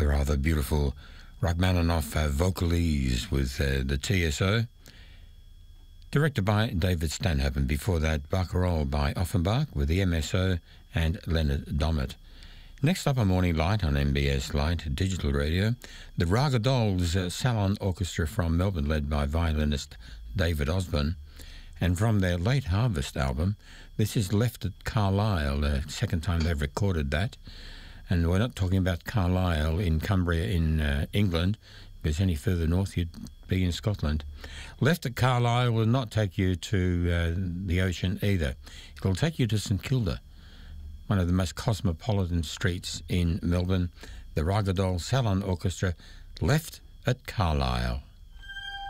the rather beautiful Rachmaninoff vocalese with the TSO, directed by David Stanhope, and before that Barcarolle by Offenbach with the MSO and Leonard Dommett. Next up, a Morning Light on MBS Light Digital Radio, the Raga Dolls Salon Orchestra from Melbourne, led by violinist David Osborne. And from their Late Harvest album, this is Left at Carlisle, the second time they've recorded that. And we're not talking about Carlisle in Cumbria in England, because any further north you'd be in Scotland. Left at Carlisle will not take you to the ocean either. It'll take you to St Kilda, one of the most cosmopolitan streets in Melbourne. The Raga Dolls Salon Orchestra, Left at Carlisle.